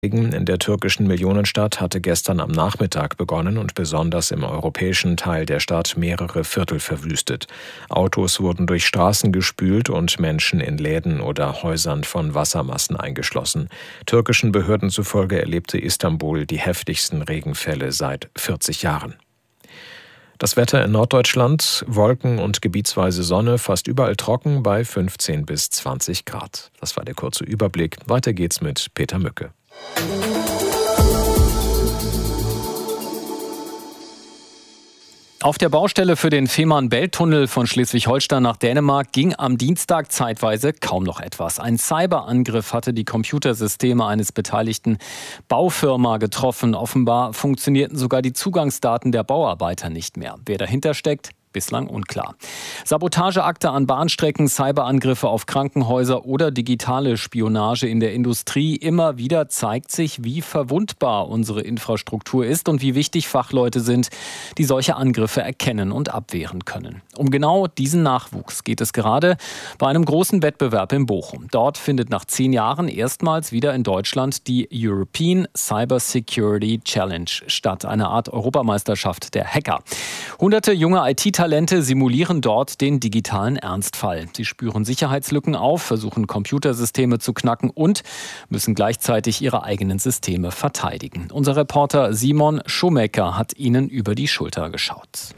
In der türkischen Millionenstadt hatte gestern am Nachmittag begonnen und besonders im europäischen Teil der Stadt mehrere Viertel verwüstet. Autos wurden durch Straßen gespült und Menschen in Läden oder Häusern von Wassermassen eingeschlossen. Türkischen Behörden zufolge erlebte Istanbul die heftigsten Regenfälle seit 40 Jahren. Das Wetter in Norddeutschland, Wolken und gebietsweise Sonne, fast überall trocken bei 15 bis 20 Grad. Das war der kurze Überblick. Weiter geht's mit Peter Mücke. Auf der Baustelle für den Fehmarn-Belt-Tunnel von Schleswig-Holstein nach Dänemark ging am Dienstag zeitweise kaum noch etwas. Ein Cyberangriff hatte die Computersysteme eines beteiligten Baufirma getroffen. Offenbar funktionierten sogar die Zugangsdaten der Bauarbeiter nicht mehr. Wer dahinter steckt? Bislang unklar. Sabotageakte an Bahnstrecken, Cyberangriffe auf Krankenhäuser oder digitale Spionage in der Industrie. Immer wieder zeigt sich, wie verwundbar unsere Infrastruktur ist und wie wichtig Fachleute sind, die solche Angriffe erkennen und abwehren können. Um genau diesen Nachwuchs geht es gerade bei einem großen Wettbewerb in Bochum. Dort findet nach 10 Jahren erstmals wieder in Deutschland die European Cyber Security Challenge statt. Eine Art Europameisterschaft der Hacker. Hunderte junge IT-Talente simulieren dort den digitalen Ernstfall. Sie spüren Sicherheitslücken auf, versuchen Computersysteme zu knacken und müssen gleichzeitig ihre eigenen Systeme verteidigen. Unser Reporter Simon Schumacher hat ihnen über die Schulter geschaut.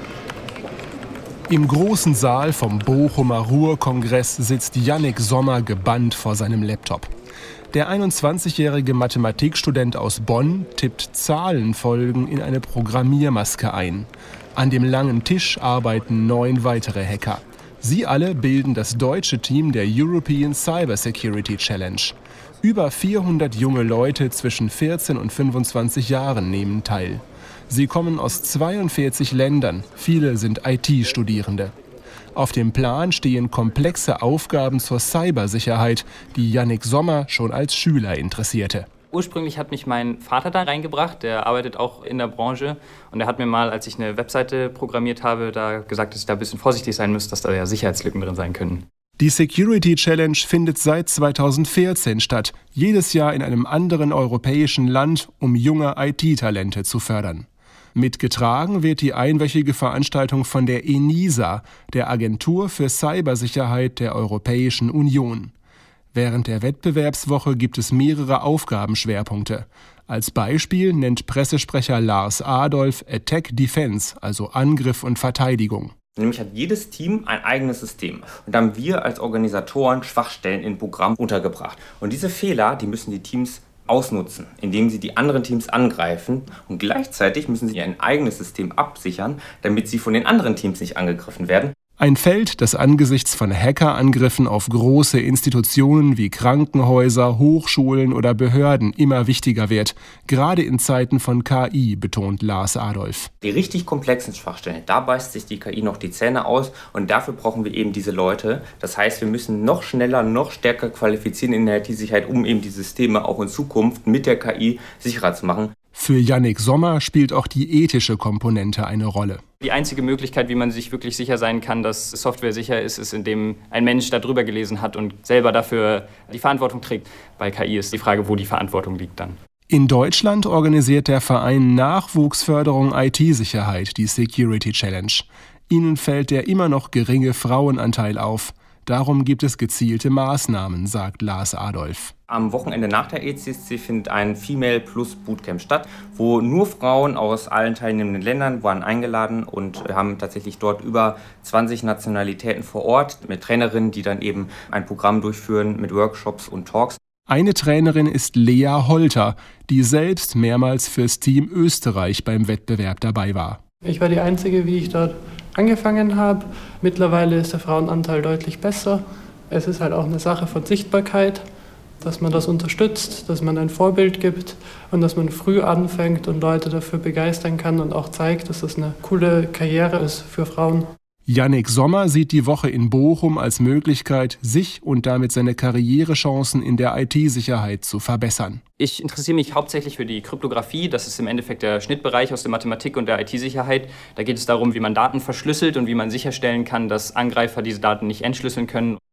Im großen Saal vom Bochumer Ruhr-Kongress sitzt Yannick Sommer gebannt vor seinem Laptop. Der 21-jährige Mathematikstudent aus Bonn tippt Zahlenfolgen in eine Programmiermaske ein. An dem langen Tisch arbeiten 9 weitere Hacker. Sie alle bilden das deutsche Team der European Cyber Security Challenge. Über 400 junge Leute zwischen 14 und 25 Jahren nehmen teil. Sie kommen aus 42 Ländern, viele sind IT-Studierende. Auf dem Plan stehen komplexe Aufgaben zur Cybersicherheit, die Yannick Sommer schon als Schüler interessierte. Ursprünglich hat mich mein Vater da reingebracht, der arbeitet auch in der Branche. Und er hat mir mal, als ich eine Webseite programmiert habe, da gesagt, dass ich da ein bisschen vorsichtig sein muss, dass da ja Sicherheitslücken drin sein können. Die Security Challenge findet seit 2014 statt, jedes Jahr in einem anderen europäischen Land, um junge IT-Talente zu fördern. Mitgetragen wird die einwöchige Veranstaltung von der ENISA, der Agentur für Cybersicherheit der Europäischen Union. Während der Wettbewerbswoche gibt es mehrere Aufgabenschwerpunkte. Als Beispiel nennt Pressesprecher Lars Adolf Attack Defense, also Angriff und Verteidigung. Nämlich hat jedes Team ein eigenes System. Und da haben wir als Organisatoren Schwachstellen in Programm untergebracht. Und diese Fehler, die müssen die Teams ausnutzen, indem sie die anderen Teams angreifen. Und gleichzeitig müssen sie ein eigenes System absichern, damit sie von den anderen Teams nicht angegriffen werden. Ein Feld, das angesichts von Hackerangriffen auf große Institutionen wie Krankenhäuser, Hochschulen oder Behörden immer wichtiger wird, gerade in Zeiten von KI, betont Lars Adolf. Die richtig komplexen Schwachstellen, da beißt sich die KI noch die Zähne aus und dafür brauchen wir eben diese Leute. Das heißt, wir müssen noch schneller, noch stärker qualifizieren in der IT-Sicherheit, um eben die Systeme auch in Zukunft mit der KI sicherer zu machen. Für Yannick Sommer spielt auch die ethische Komponente eine Rolle. Die einzige Möglichkeit, wie man sich wirklich sicher sein kann, dass Software sicher ist, ist, indem ein Mensch da drüber gelesen hat und selber dafür die Verantwortung trägt. Bei KI ist die Frage, wo die Verantwortung liegt dann. In Deutschland organisiert der Verein Nachwuchsförderung IT-Sicherheit die Security Challenge. Ihnen fällt der immer noch geringe Frauenanteil auf. Darum gibt es gezielte Maßnahmen, sagt Lars Adolf. Am Wochenende nach der ECSC findet ein Female Plus Bootcamp statt, wo nur Frauen aus allen teilnehmenden Ländern waren eingeladen und wir haben tatsächlich dort über 20 Nationalitäten vor Ort mit Trainerinnen, die dann eben ein Programm durchführen mit Workshops und Talks. Eine Trainerin ist Lea Holter, die selbst mehrmals fürs Team Österreich beim Wettbewerb dabei war. Ich war die Einzige, wie ich dort angefangen habe. Mittlerweile ist der Frauenanteil deutlich besser. Es ist halt auch eine Sache von Sichtbarkeit, dass man das unterstützt, dass man ein Vorbild gibt und dass man früh anfängt und Leute dafür begeistern kann und auch zeigt, dass das eine coole Karriere ist für Frauen. Yannick Sommer sieht die Woche in Bochum als Möglichkeit, sich und damit seine Karrierechancen in der IT-Sicherheit zu verbessern. Ich interessiere mich hauptsächlich für die Kryptographie. Das ist im Endeffekt der Schnittbereich aus der Mathematik und der IT-Sicherheit. Da geht es darum, wie man Daten verschlüsselt und wie man sicherstellen kann, dass Angreifer diese Daten nicht entschlüsseln können.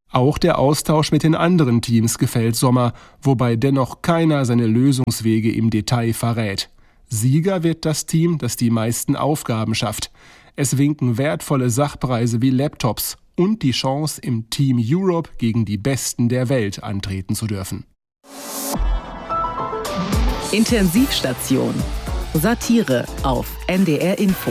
Auch der Austausch mit den anderen Teams gefällt Sommer, wobei dennoch keiner seine Lösungswege im Detail verrät. Sieger wird das Team, das die meisten Aufgaben schafft. Es winken wertvolle Sachpreise wie Laptops und die Chance, im Team Europe gegen die Besten der Welt antreten zu dürfen. Intensivstation. Satire auf NDR Info.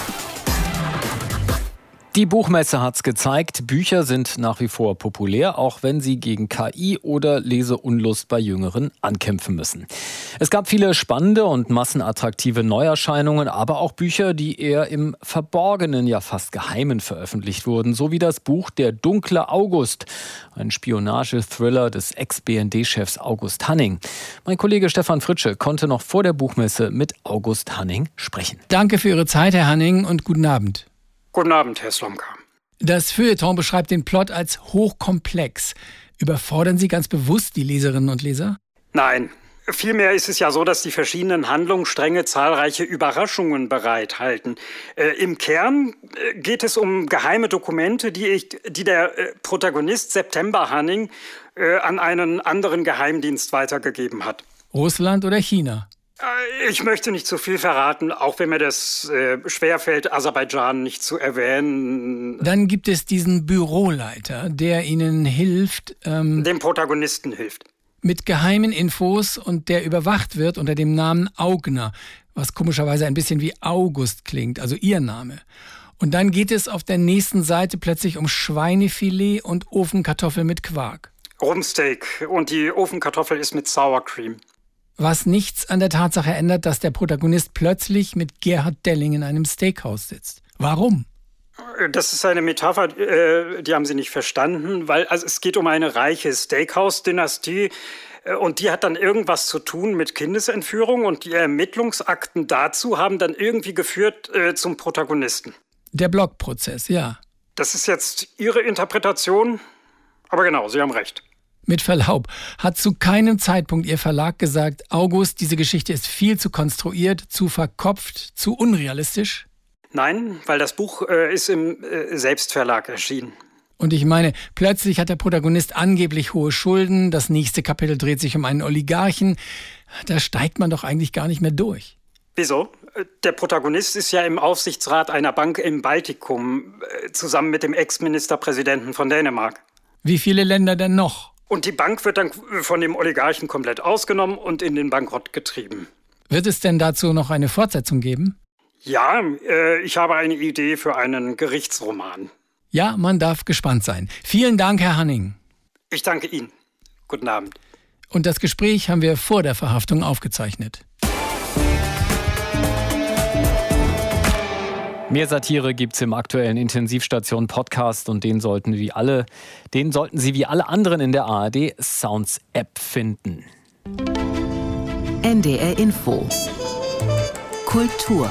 Die Buchmesse hat's gezeigt, Bücher sind nach wie vor populär, auch wenn sie gegen KI oder Leseunlust bei Jüngeren ankämpfen müssen. Es gab viele spannende und massenattraktive Neuerscheinungen, aber auch Bücher, die eher im Verborgenen, ja fast Geheimen veröffentlicht wurden, so wie das Buch Der dunkle August, ein Spionagethriller des Ex-BND-Chefs August Hanning. Mein Kollege Stefan Fritsche konnte noch vor der Buchmesse mit August Hanning sprechen. Danke für Ihre Zeit, Herr Hanning, und guten Abend. Guten Abend, Herr Slomka. Das Feuilleton beschreibt den Plot als hochkomplex. Überfordern Sie ganz bewusst die Leserinnen und Leser? Nein. Vielmehr ist es ja so, dass die verschiedenen Handlungsstränge zahlreiche Überraschungen bereithalten. Im Kern geht es um geheime Dokumente, die der Protagonist September Hanning an einen anderen Geheimdienst weitergegeben hat. Russland oder China? Ich möchte nicht zu viel verraten, auch wenn mir das schwerfällt, Aserbaidschan nicht zu erwähnen. Dann gibt es diesen Büroleiter, der Ihnen hilft. Dem Protagonisten hilft. Mit geheimen Infos und der überwacht wird unter dem Namen Augner, was komischerweise ein bisschen wie August klingt, also Ihr Name. Und dann geht es auf der nächsten Seite plötzlich um Schweinefilet und Ofenkartoffel mit Quark. Rumpsteak und die Ofenkartoffel ist mit Sour Cream. Was nichts an der Tatsache ändert, dass der Protagonist plötzlich mit Gerhard Delling in einem Steakhouse sitzt. Warum? Das ist eine Metapher, die haben Sie nicht verstanden, weil es geht um eine reiche Steakhouse-Dynastie und die hat dann irgendwas zu tun mit Kindesentführung und die Ermittlungsakten dazu haben dann irgendwie geführt zum Protagonisten. Der Blockprozess, ja. Das ist jetzt Ihre Interpretation, aber genau, Sie haben recht. Mit Verlaub, hat zu keinem Zeitpunkt Ihr Verlag gesagt, August, diese Geschichte ist viel zu konstruiert, zu verkopft, zu unrealistisch? Nein, weil das Buch ist im Selbstverlag erschienen. Und ich meine, plötzlich hat der Protagonist angeblich hohe Schulden, das nächste Kapitel dreht sich um einen Oligarchen. Da steigt man doch eigentlich gar nicht mehr durch. Wieso? Der Protagonist ist ja im Aufsichtsrat einer Bank im Baltikum, zusammen mit dem Ex-Ministerpräsidenten von Dänemark. Wie viele Länder denn noch? Und die Bank wird dann von dem Oligarchen komplett ausgenommen und in den Bankrott getrieben. Wird es denn dazu noch eine Fortsetzung geben? Ja, ich habe eine Idee für einen Gerichtsroman. Ja, man darf gespannt sein. Vielen Dank, Herr Hanning. Ich danke Ihnen. Guten Abend. Und das Gespräch haben wir vor der Verhaftung aufgezeichnet. Mehr Satire gibt's im aktuellen Intensivstation-Podcast und den sollten Sie wie alle anderen in der ARD Sounds App finden. NDR Info. Kultur.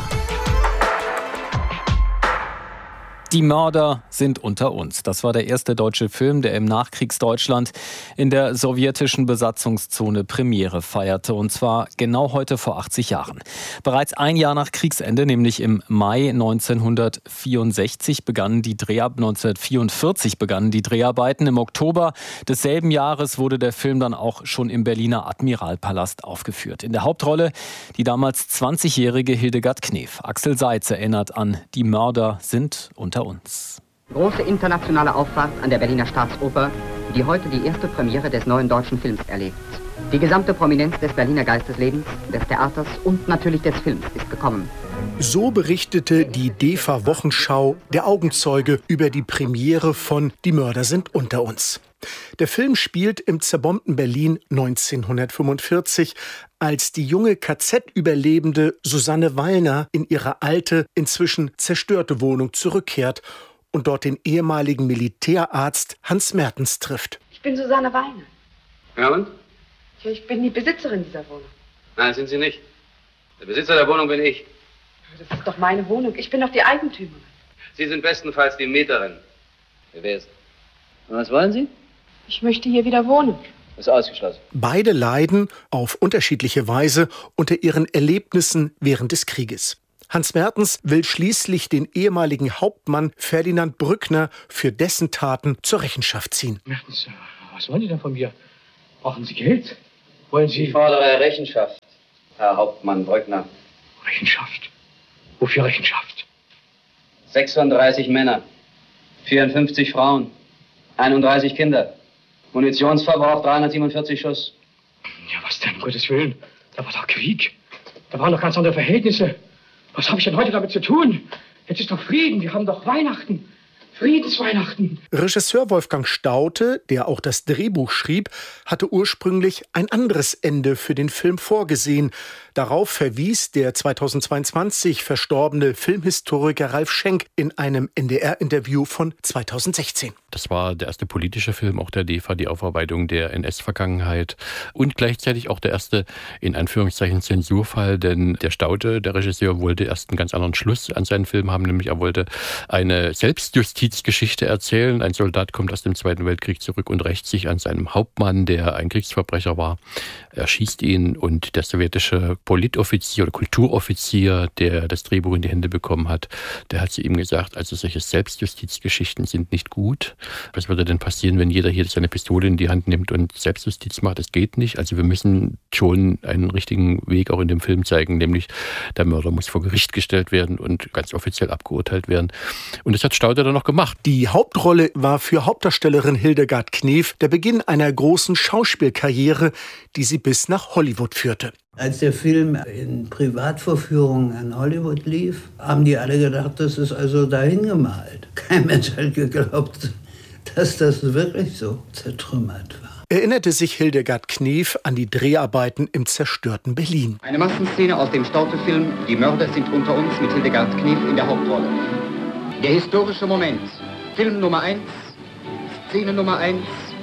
Die Mörder sind unter uns. Das war der erste deutsche Film, der im Nachkriegsdeutschland in der sowjetischen Besatzungszone Premiere feierte. Und zwar genau heute vor 80 Jahren. Bereits ein Jahr nach Kriegsende, nämlich im Mai 1944 begannen die Dreharbeiten. Im Oktober desselben Jahres wurde der Film dann auch schon im Berliner Admiralpalast aufgeführt. In der Hauptrolle die damals 20-jährige Hildegard Knef. Axel Seitz erinnert an Die Mörder sind unter uns. Große internationale Auffahrt an der Berliner Staatsoper, die heute die erste Premiere des neuen deutschen Films erlebt. Die gesamte Prominenz des Berliner Geisteslebens, des Theaters und natürlich des Films ist gekommen. So berichtete die DEFA-Wochenschau Der Augenzeuge über die Premiere von Die Mörder sind unter uns. Der Film spielt im zerbombten Berlin 1945, als die junge KZ-Überlebende Susanne Wallner in ihre alte, inzwischen zerstörte Wohnung zurückkehrt und dort den ehemaligen Militärarzt Hans Mertens trifft. Ich bin Susanne Wallner. Ja und? Ja, ich bin die Besitzerin dieser Wohnung. Nein, sind Sie nicht. Der Besitzer der Wohnung bin ich. Das ist doch meine Wohnung. Ich bin doch die Eigentümerin. Sie sind bestenfalls die Mieterin. Wer ist? Und was wollen Sie? Ich möchte hier wieder wohnen. Ist ausgeschlossen. Beide leiden auf unterschiedliche Weise unter ihren Erlebnissen während des Krieges. Hans Mertens will schließlich den ehemaligen Hauptmann Ferdinand Brückner für dessen Taten zur Rechenschaft ziehen. Mertens, was wollen Sie denn von mir? Brauchen Sie Geld? Wollen Sie... Ich fordere Rechenschaft, Herr Hauptmann Brückner. Rechenschaft? Wofür Rechenschaft? 36 Männer, 54 Frauen, 31 Kinder. Munitionsverbrauch 347 Schuss. Ja, was denn, um Gottes Willen? Da war doch Krieg. Da waren doch ganz andere Verhältnisse. Was habe ich denn heute damit zu tun? Jetzt ist doch Frieden, wir haben doch Weihnachten. Friedensweihnachten. Regisseur Wolfgang Staudte, der auch das Drehbuch schrieb, hatte ursprünglich ein anderes Ende für den Film vorgesehen. Darauf verwies der 2022 verstorbene Filmhistoriker Ralf Schenk in einem NDR-Interview von 2016. Das war der erste politische Film, auch der DEFA, die Aufarbeitung der NS-Vergangenheit und gleichzeitig auch der erste, in Anführungszeichen, Zensurfall, denn der Staudte, der Regisseur, wollte erst einen ganz anderen Schluss an seinen Film haben, nämlich er wollte eine Selbstjustizgeschichte erzählen. Ein Soldat kommt aus dem Zweiten Weltkrieg zurück und rächt sich an seinem Hauptmann, der ein Kriegsverbrecher war. Er schießt ihn und der sowjetische Politoffizier oder Kulturoffizier, der das Drehbuch in die Hände bekommen hat, der hat zu ihm gesagt, also solche Selbstjustizgeschichten sind nicht gut. Was würde denn passieren, wenn jeder hier seine Pistole in die Hand nimmt und Selbstjustiz macht? Das geht nicht. Also wir müssen schon einen richtigen Weg auch in dem Film zeigen, nämlich der Mörder muss vor Gericht gestellt werden und ganz offiziell abgeurteilt werden. Und das hat Staudte dann noch gemacht. Die Hauptrolle war für Hauptdarstellerin Hildegard Knef der Beginn einer großen Schauspielkarriere, die sie bis nach Hollywood führte. Als der Film in Privatvorführungen in Hollywood lief, haben die alle gedacht, das ist also dahin gemalt. Kein Mensch hat geglaubt, dass das wirklich so zertrümmert war. Erinnerte sich Hildegard Knef an die Dreharbeiten im zerstörten Berlin. Eine Massenszene aus dem Staudte-Film Die Mörder sind unter uns mit Hildegard Knef in der Hauptrolle. Der historische Moment. Film Nummer 1, Szene Nummer 1,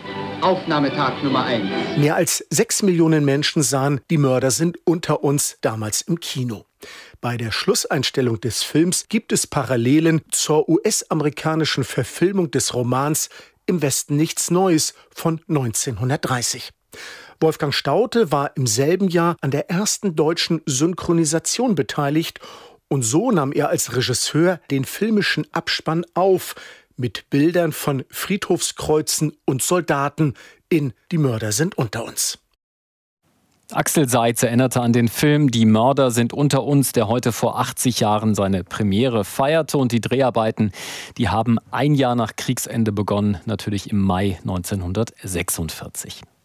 Aufnahmetag Nummer 1. Mehr als 6 Millionen Menschen sahen Die Mörder sind unter uns damals im Kino. Bei der Schlusseinstellung des Films gibt es Parallelen zur US-amerikanischen Verfilmung des Romans Im Westen nichts Neues von 1930. Wolfgang Staudte war im selben Jahr an der ersten deutschen Synchronisation beteiligt und so nahm er als Regisseur den filmischen Abspann auf mit Bildern von Friedhofskreuzen und Soldaten in Die Mörder sind unter uns. Axel Seitz erinnerte an den Film Die Mörder sind unter uns, der heute vor 80 Jahren seine Premiere feierte. Und die Dreharbeiten, die haben ein Jahr nach Kriegsende begonnen, natürlich im Mai 1946.